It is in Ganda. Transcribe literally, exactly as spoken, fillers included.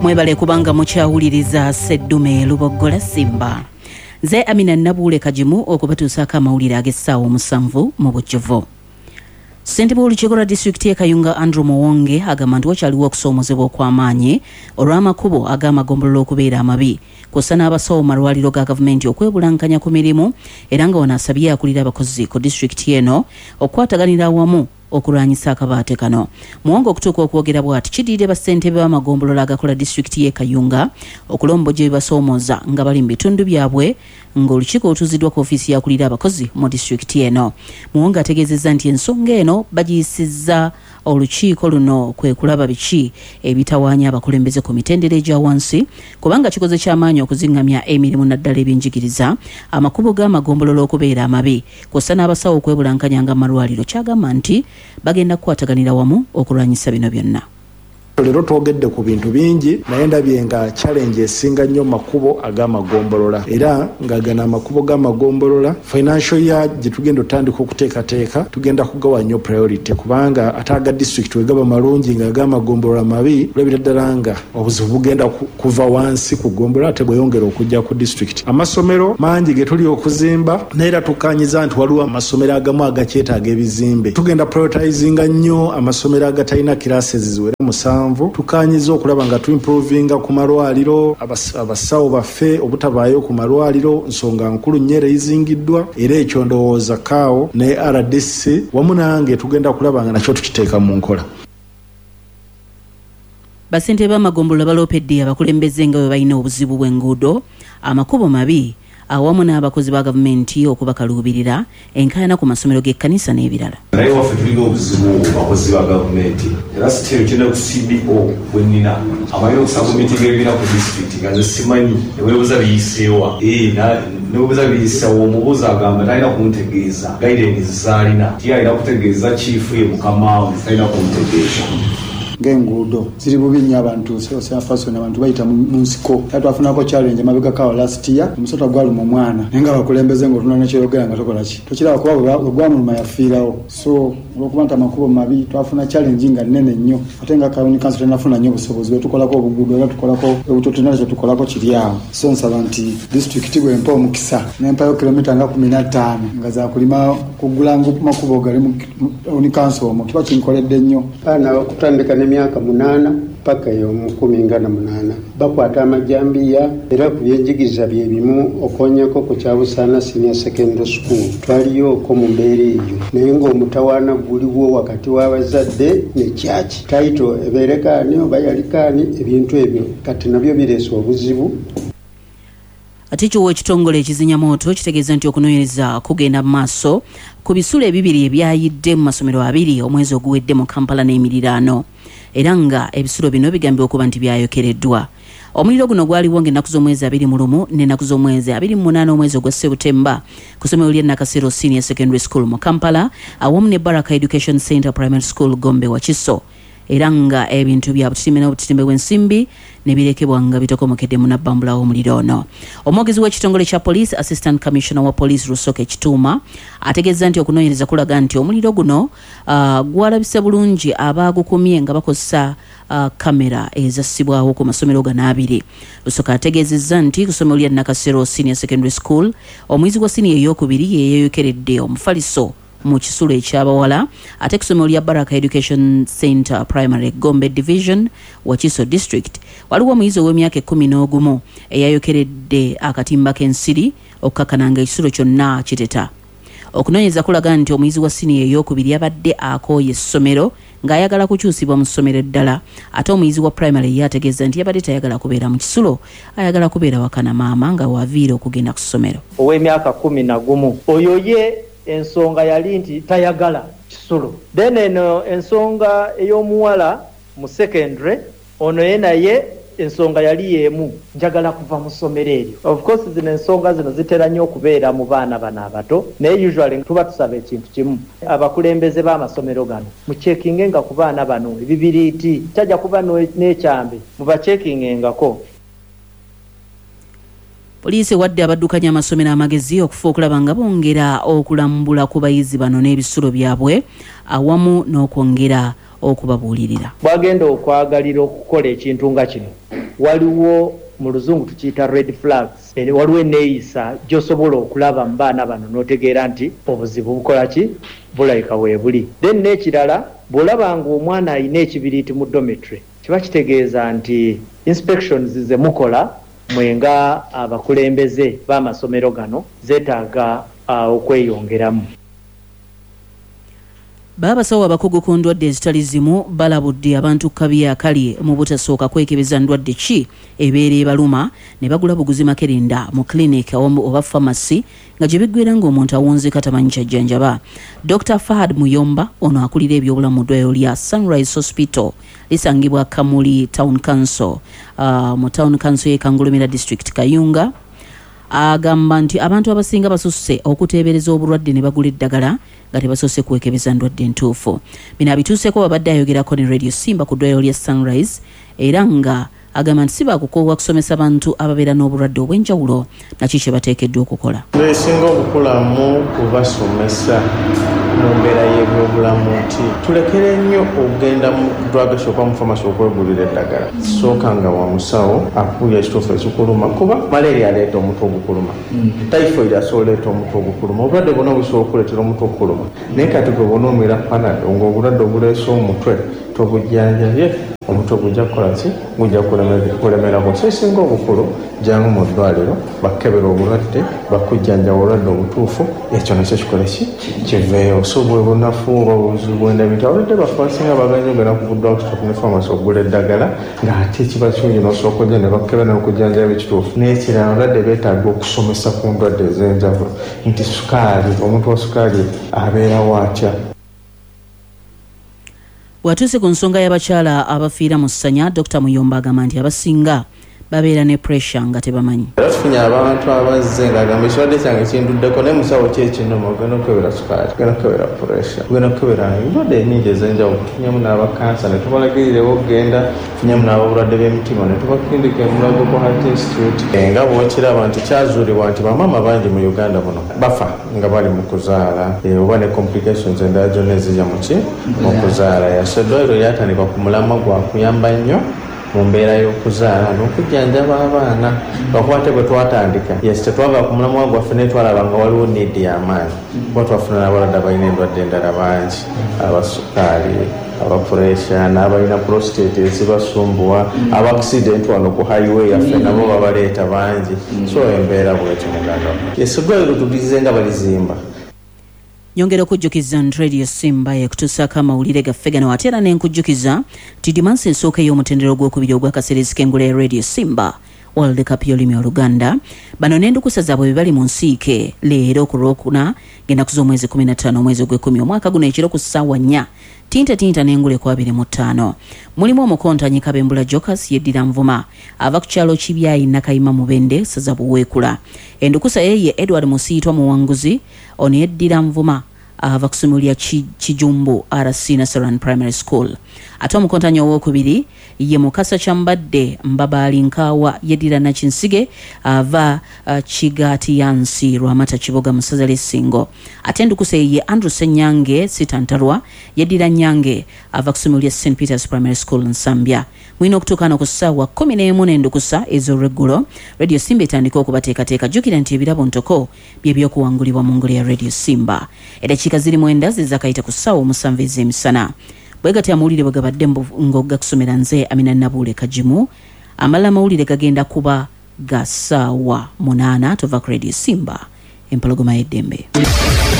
Mwebale kubanga mukyawuliriza Seddume Luboggola Simba. Nze Amina Nabule Kajimu okubatuusaako amawulire ag'essaawa omusanvu mu bujjuvu. Ssentebe w'olukiiko lwa disitulikiti y'e Kayunga Andrew Muwonge agamba nti wakyaliwo okusoomozebwa okw'amaanyi olw'amakubo ag'amagombolola okubeera amabi kw'ossa n'abasawo mu malwaliro ga gavumenti okwebulankanya ku mirimu era nga wano asabye akulira abakozi ku disitulikiti eno okukwataganira awamu okulwanyisa akabaate kano. Muwonge okutuuka okwogera bw'ati kidiire bassentebe b'amagombolola agakola disitulikiti y'e Kayunga okulombojja ebibasoomooza nga bali mu bitundu byabwe ng'olukiiko lutuuziddwa ku ofiisi yakulira abakozi mu disitulikiti eno. Muwonge ategeezezza nti ensonga eno bagiyisizza olukiiko luno kwe kulaba biki ebitawaanya abakulembeze ku mitendera egya wansi kubanga kikoze ky'amaanyi okuzingamya emirimu naddala ebyenjigiriza amakubo g'amagombolola okubeera amabi kw'ossa n'abasawo okwebulankanya nga amalwaliro kyagamba nti bagenda kukwataganira wamu okulwanyisa bino byonna. Lero twogedde ku bintu bingi naye ndabye nga challenge esinga nnyo makubo ag'amagombolola era nga gana amakubo g'amagombolola financial year gye tugenda otandika okuteekateeka tugenda kugawa nnyo priority kubanga ate aga district wegaba malungi nga ag'amagombolola mabi olabira ddala nga obuzibu bugenda kuva wansi ku gombolola ate bweyongera okujja ku district. Amasomero mangi ge tuli okuzimba naye tukanyiza nti waliwo amasomero agamu agakyetaaga ebizimbe. Tugenda prioritizinga nnyo amasomero agatalina classes ziwera musanvu tukanyiza okulaba nga tuimprovinga ku malwaliro abasawo baffe obutabaayo ku malwaliro nsonga nkulu nnyere izingiddwa era ekyo ndowooza kaawo ne R D C wamu nange tugenda kulaba nga nakyo tukiteeka mu nkola. Bassentebe b'amagombolola baloopedde abakulembeze nga bwe balina obuzibu bw'enguudo amakubo mabi awamu n'abakozi ba gavumenti okubakaluubirira enkaayana ku masomero g'ekkanisa n'ebirala. Naye waffe tulina obuzibu bakozi ba gavumenti era sitero kyenda ku C D O bwennina amalina okusaba mitingi ebibiina ku disitulikiti nga nze simanyi neweebuuza biyiseewa neweebuuza biyiseewa omubuuza agamba talina kuntegeeza guidance zaalina ti alina kutegeeza chief ye mukamaawe talina kuntegeeza ng'enguudo ziri bubi nnyo abantu osafasoni abantu bayita mu nsiko era twafunako challenge mabega kawo last year omusota gwaluma omwana naye nga bakulembeze ng'otunula nekyeyogera nga tokola ki tokiraba kuba bwe gwamuluma yafiirawo so olwokuba nti amakubo mabi twafuna challenge nga nnene nnyo ate nga kawuni kanso tenafuna nnyo obusobozi bwe tukolako obuguudo era tukolako ebutotonera kye tukolako kiri awo so nsaba nti disitulikiti bwempa omukisa nempayo kilomita nga kumi na ttaano nga zakulima kugula makubo gali mu kanso omwo kiba kinkoledde nnyo kutandika emyaka munana paka y'omu kumi nga na munana bakwata amajambiya era ku byenjigiriza bye bimu okonyako ku Kyabusaana Senior Secondary School twaliyo oko mu mbeera eyo naye ng'omutawaana guliwo wakati w'abazadde ne kyaki taito ebeerekaani oba yalikaani ebintu ebyo kati nabyo bireesa obuzibu. Ate kyo ekitongole ekizinyamooto kitegeeza nti okunoonyereza kugenda mu maaso ku bisulo ebibiri ebyayidde mu masomero abiri omwezi oguwedde mu Kampala n'emiriraano era nga ebisulo bino bigambye okuba nti byayokereddwa. Omuliro guno gwaliwo ng'ennaku z'omwezi abiri mu lumu n'ennaku z'omwezi abiri mu munaana omwezi ogwa Septemba ku ssomero ly'e Nakasero Senior Secondary School mu Kampala awamu ne Baraka Education Center Primary School Gombe Wakiso era nga ebintu bya butitimbe n'obutitimbe bw'ensimbi ne birekebwa nga bitokomokedde mu nabbambula w'omuliro ono. Omwogezi w'ekitongole kya Police Assistant Commissioner wa Police Rusoke Kituuma ategeeza nti okunoonyereza kulaga nti omuliro guno uh, gwalabise bulungi abaagukumye nga bakozesa uh, kamera ezassibwawo ku masomero gano abiri. Rusoke ategeezezza nti ku ssomero lya Nakasero Senior Secondary School omuyizi gwa siniya ey'okubiri yeyeeyokeredde omufaliso mu kisulo eky'abawala ate ku ssomero lya Baraka Education Center Primary Gombe Division Wakiso District waliwo omuyizi ow'emyaka ekkumi n'ogumu eyayokeredde akatimba k'ensiri okukakkananga ekisulo kyonna kiteta. Okunoonyeza kulaga nti omuyizi wa siniya ey'okubiri yabadde akooye essomero ng'ayagala kukyusibwa mu ssomero eddala ate omuyizi wa primary yategeeza nti yabadde tayagala kubeera mu kisulo ayagala kubeera wakana maama nga waaviira okugenda ku ssomero. Ow'emyaka kumi na gumu oyo ye ensonga yali nti tayagala kisulo. Then eno ensonga ey'omuwala mu secondary ono ye naye ensonga yali yeemu njagala kuva mu ssomero eryo. Of course zino ensonga zino zitera nnyo okubeera mu baana bano abato naye usually tuba tusaba ekintu kimu abakulembeze b'amasomero gano mucekingenga ku baana bano ebibiriiti tajja kuba n'ekyambe mubaceekingengako. Poliisi wadde abaddukanya amasomero amagezi okufa okulaba nga bongera okulambula ku bayizi bano n'ebisulo byabwe awamu n'okwongera okubabuulirira. Bwagenda okwagalira okukola ekintu nga kino waliwo mu luzungu tukiyita red flags, waliwo eneeyisa gy'osobola okulaba mu baana bano n'otegeera nti obuzibu bukola ki bulayika weebuli. Then n'ekirala bw'olaba nga omwana alina ekibiriiti mu dormitory kiba kitegeeza nti inspections ze mukola mwenga abakulembeze b'amasomero gano zeetaaga uh, okweyongeramu. Baabasawo abakugu ku ndwadde ezitali zimu balabudde abantu kabi akali mu butasooka kwekebeza ndwadde ki ebeera ebaluma ne bagula buguzi makerenda mu clinic oba pharmacy nga gye biggwera ng'omuntu awunzika tamanyi kyajjanjaba. Doctor Fahad Muyomba ono akulira ebyobulamu mu ddwaliro lya Sunrise Hospital lisangibwa Kamuli Town Council uh, mu Town Council y'e Kangulumira District Kayunga agamba nti abantu abasinga basusse okuteebereza obulwadde ne bagula eddagala nga tebasoose kwekebeza ndwadde entuufu. Bino abituuseeko babadde ayogerako ne Radio Simba ku ddwaliro lya Sunrise era nga agamba nti si baakukoowa kusomesa abantu ababeera n'obulwadde obw'enjawulo naki kye bateekeddwa okukola. Esinga obukulamu kubasomesa mu mbeera y'ebyobulamu nti tulekere nnyo okugenda mu drug shop mu pharmacy okwegulira eddagala. Sooka nga wa musawo akuya ekituufu ekikuluma kuba malaria aleeta omutwe ogukuluma, typhoid asobola leeta omutwe ogukuluma, obulwadde bwonna busobola okuleetera omutwe ogukuluma. Naye kati gwe bonoomera panado ng'obulwadde obuleese omutwe tobujjanjabye omutwe gujja kukola ki gujja kulemerako. So esinga obukulu jangu mu ddwaliro bakebera obulwadde bakujjanja obulwadde obutuufu ekyo nakyo kikole ki kiveeyo. So bwe bunafu bwenda ebintu abalwadde baffe basinga bagenza ogenda ku drugstore ne pharmacy okugula eddagala ng'ate ekiba kirungi n'osooka ojja ne bakebera n'okujjanjaba ekituufu. N'ekirala abalwadde beetaaga okusomesa ku ndwadde ez'enjawulo nti sukaali, omuntu wa sukaali abeerawo atya. Bw'atuuse ku nsonga y'abakyala abafiira mu ssanya, Doctor Muyomba agamba nti abasinga babeera ne pressure nga tebamanyi. Era tufunye abantu abazze ng'agamba ekirwadde kyange kinduddeko naye musawo ki ekinoma ogenda okukebera sukaali, ogenda okukebera pressure, ogenda okukebera endwadde ennyingi ez'enjawulo. Tufunyamu n'abakansa ne tubalagirirewo okugenda, tufunyamu n'abobulwadde b'emitima ne tubakindika emulago ku Heart Institute. Nga bw'okiraba nti kyazuulibwa nti bamaama bangi mu Uganda muno bafa nga bali mu kuzaala oba ne complications endala zonna ezijja mu ki mu kuzaala. Yaso eddwaliro lyatandikwa ku mulamwa gwa kuyamba nnyo mu mbeera y'okuzaala n'okujjanjaba abaana. Bakwate bwe twatandika yes tetwava ku mulamwa gwaffe ne twalaba nga waliwo needi y'amaanyi kuba twafuna n'abalwadde abalina endwadde endala bangi, abasukaali, abapuresha n'abalina prostate ezibasumbuwa, aba accident wano ku highway yaffe nabo babaleeta bangi. So embeera bwetyo muganda yes eddwaliro tulize nga balizimba. Nyongera okujjukiza nti Radio Simba yekutuusako amawulire gaffe gano ate era n'enkujjukiza nti dimansi ensooka ey'omutendera ogwokubiri ogw'akaseerezi k'engula ya Radio Simba World Cup y'olulimi Oluganda bano n'endukusa zaabwe bali mu nsiike leero ku Lwokuna ng'ennaku z'omwezi kumi na ttaano omwezi ogw'ekkumi omwaka guno ekiro ku ssaawa nnya tinta tinta n'engule ku abiri mu ttaano. Mulimu omukontanyi Kabembula Jokers yeddira Nvuma ava ku kyalo Kibyayi Nakayima Mubende saza Buweekula. Endukusa ye Edward Musiitwa muwanguzi ono yeddira Nvuma ava ku ssomero lya Kijumbu R C Nasaran Primary School. Ate omukontanyi owookubiri ye Mukasa Kyambadde Mbabaali Nkaawa yeddira Nakinsige ava uh, Kigati Yansi Rwamata Kiboga Musaza Lesingo. Ate endukusa ye Andrew Senyange Sitantarwa yeddira Nyange ava ku ssomero lya Saint Peter's Primary School Nsambya. Mwina okutuukana ku ssaawa kumi n'emu n'endukusa ez'olweggulo Radio Simba etandika okubateekateeka. Jjukira nti ebirabo ntoko bye by'okuwangulibwa mu ngule ya Radio Simba. Eddakiika ziri mwenda zizakayita ku ssaawa omusanvu ez'emisana. Bwegati amawulire bwe gabadde ng'ogga kusomera nze Amina Nabuule Kajimu. Amalala amawulire gagenda kuba ga ssaawa munaana tova ku Radio Simba empologoma y'eddembe.